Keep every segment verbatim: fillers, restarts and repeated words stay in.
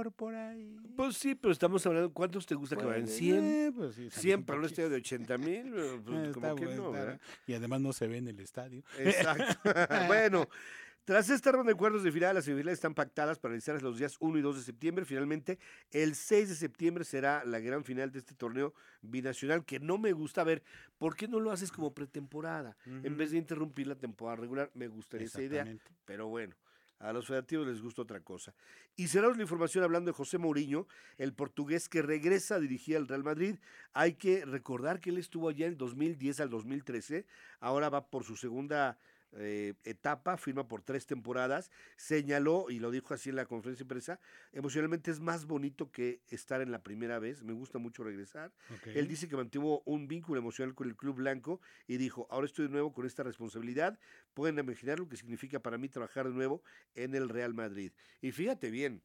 mejor por ahí. Pues sí, pero estamos hablando, ¿cuántos te gusta que Pues, vayan? ¿cien? eh, pues sí, cien un para un poquito. estadio de ochenta mil, pues Está como que bueno, no, está- ¿verdad? Y además no se ve en el estadio. Exacto. Bueno, tras esta ronda de cuartos de final, las semifinales están pactadas para realizarse los días uno y dos de septiembre. Finalmente, el seis de septiembre será la gran final de este torneo binacional, que no me gusta. A ver, ¿por qué no lo haces como pretemporada? En vez de interrumpir la temporada regular, me gustaría esa idea, Exactamente. pero bueno. A los federativos les gusta otra cosa. Y cerramos la información hablando de José Mourinho, el portugués que regresa a dirigir al Real Madrid. Hay que recordar que él estuvo allá en dos mil diez al dos mil trece, ahora va por su segunda eh, etapa, firma por tres temporadas. Señaló, y lo dijo así en la conferencia de prensa, emocionalmente es más bonito que estar en la primera vez, me gusta mucho regresar. Okay. Él dice que mantuvo un vínculo emocional con el club blanco y dijo, ahora estoy de nuevo con esta responsabilidad, pueden imaginar lo que significa para mí trabajar de nuevo en el Real Madrid. Y fíjate bien,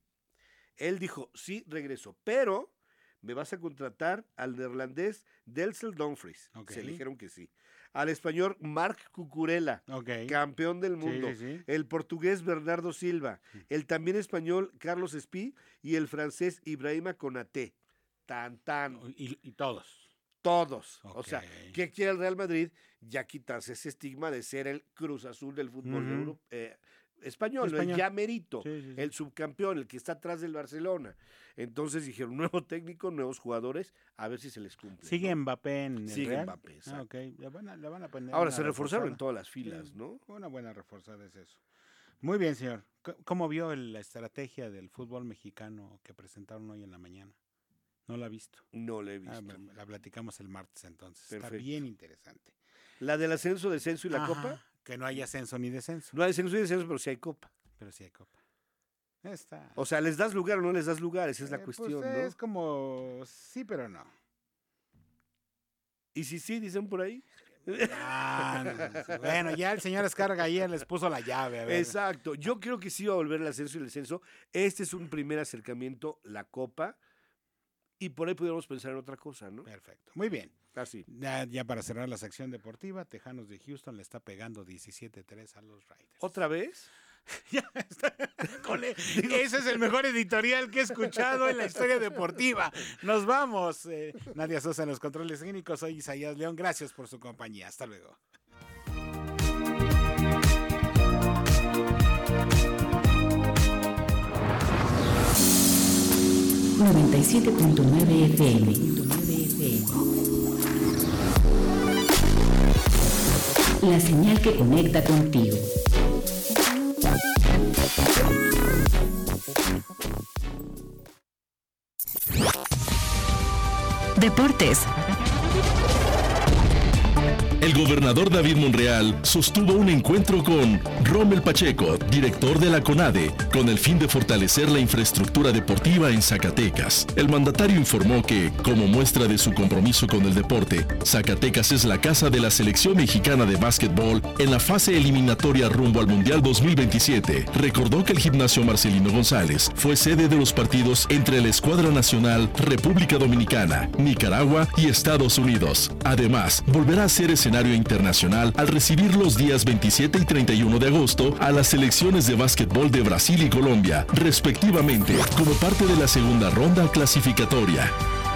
él dijo, sí, regreso, pero me vas a contratar al neerlandés Denzel Dumfries. Okay. Se le dijeron que sí. Al español Marc Cucurella, Okay. campeón del mundo. Sí, sí, sí. El portugués Bernardo Silva. El también español Carlos Espí y el francés Ibrahima Konaté. Tan, tan. Y, y todos. Todos. Okay. O sea, ¿qué quiere el Real Madrid? Ya quitarse ese estigma de ser el Cruz Azul del fútbol Uh-huh. de Europa, eh, español, Español. el ya merito, Sí, sí, sí. el subcampeón, el que está atrás del Barcelona. Entonces dijeron, nuevo técnico, nuevos jugadores, a ver si se les cumple. ¿Sigue ¿no? Mbappé en el Sigue Real? Mbappé, exacto. Ah, ok. Le van a, le van a poner Ahora una se reforzaron en reforzada. todas las filas, Sí, ¿no? Una buena reforzada es eso. Muy bien, señor. C- ¿Cómo vio el- la estrategia del fútbol mexicano que presentaron hoy en la mañana? ¿No la ha visto? No le he Ah, visto. me- la platicamos el martes entonces. Perfecto. Está bien interesante. La del ascenso, descenso y la Ajá, copa. Que no hay ascenso ni descenso, No hay ascenso y descenso, pero sí hay copa. pero sí hay copa. Está. O sea, ¿les das lugar o no les das lugar? Esa es la Eh, cuestión, pues ¿no? es como sí, pero no. Y si sí, dicen por ahí. Ah, no, no, sí. Bueno, ya el señor Escarga ayer les puso la llave. A ver. Exacto. Yo creo que sí va a volver el ascenso y el descenso. Este es un primer acercamiento, la copa. Y por ahí pudiéramos pensar en otra cosa, ¿no? Perfecto. Muy bien. Así. Ya, ya para cerrar la sección deportiva, Tejanos de Houston le está pegando diecisiete tres a los Raiders. ¿Otra vez? Ya está. Cole, ese es el mejor editorial que he escuchado en la historia deportiva. Nos vamos. Eh, Nadia Sosa en los controles técnicos. Soy Isaías León. Gracias por su compañía. Hasta luego. noventa y siete punto nueve F M. La señal que conecta contigo. Deportes. El gobernador David Monreal sostuvo un encuentro con Rommel Pacheco, director de la CONADE, con el fin de fortalecer la infraestructura deportiva en Zacatecas. El mandatario informó que, como muestra de su compromiso con el deporte, Zacatecas es la casa de la selección mexicana de básquetbol en la fase eliminatoria rumbo al Mundial dos mil veintisiete. Recordó que el gimnasio Marcelino González fue sede de los partidos entre la Escuadra Nacional, República Dominicana, Nicaragua y Estados Unidos. Además, volverá a ser escenario internacional al recibir los días veintisiete y treinta y uno de agosto a las selecciones de básquetbol de Brasil y Colombia, respectivamente, como parte de la segunda ronda clasificatoria.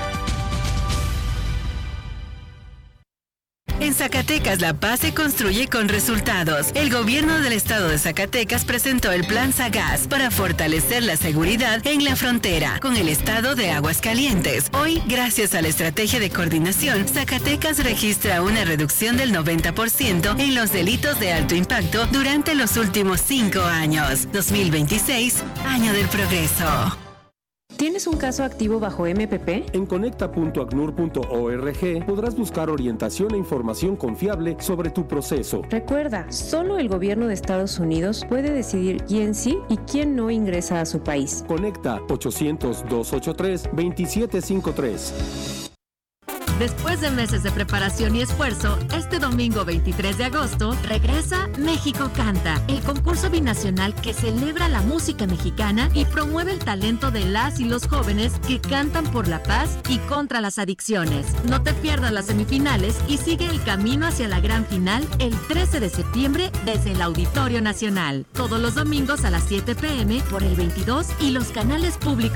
En Zacatecas la paz se construye con resultados. El gobierno del estado de Zacatecas presentó el Plan Sagaz para fortalecer la seguridad en la frontera con el estado de Aguascalientes. Hoy, gracias a la estrategia de coordinación, Zacatecas registra una reducción del noventa por ciento en los delitos de alto impacto durante los últimos cinco años. dos mil veintiséis, año del progreso. ¿Tienes un caso activo bajo M P P? En conecta punto acnur punto org podrás buscar orientación e información confiable sobre tu proceso. Recuerda, solo el gobierno de Estados Unidos puede decidir quién sí y quién no ingresa a su país. Conecta ochocientos, doscientos ochenta y tres, veintisiete cincuenta y tres. Después de meses de preparación y esfuerzo, este domingo veintitrés de agosto regresa México Canta, el concurso binacional que celebra la música mexicana y promueve el talento de las y los jóvenes que cantan por la paz y contra las adicciones. No te pierdas las semifinales y sigue el camino hacia la gran final el trece de septiembre desde el Auditorio Nacional. Todos los domingos a las siete p m por el veintidós y los canales públicos